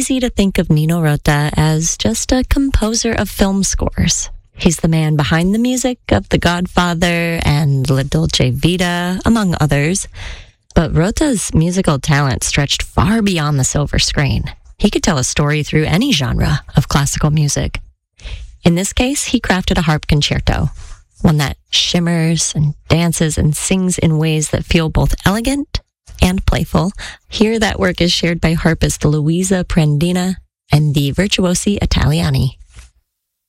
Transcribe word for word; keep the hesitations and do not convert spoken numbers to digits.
easy to think of Nino Rota as just a composer of film scores. He's the man behind the music of The Godfather and La Dolce Vita, among others. But Rota's musical talent stretched far beyond the silver screen. He could tell a story through any genre of classical music. In this case, he crafted a harp concerto, one that shimmers and dances and sings in ways that feel both elegant and playful. Here, that work is shared by harpist Luisa Prendina and the Virtuosi Italiani.